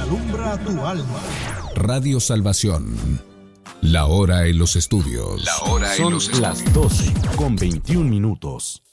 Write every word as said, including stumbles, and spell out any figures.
alumbra tu alma. Radio Salvación. La hora en los estudios. La hora Son en los las doce con veintiún minutos.